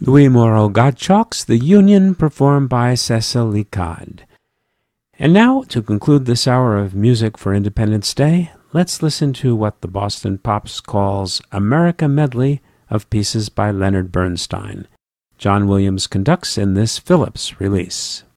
Louis Moreau Gottschalk's The Union, performed by Cecil Licard. And now, to conclude this hour of music for Independence Day, let's listen to what the Boston Pops calls America Medley of pieces by Leonard Bernstein. John Williams conducts in this Phillips release.